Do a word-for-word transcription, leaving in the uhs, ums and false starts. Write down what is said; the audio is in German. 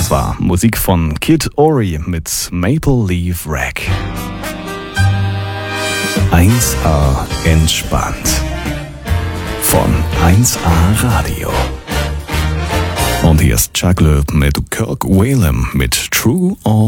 Das war Musik von Kid Ory mit Maple Leaf Rack. eins A entspannt. Von eins A Radio. Und hier ist Chuck Loeb mit Kirk Whalum mit True or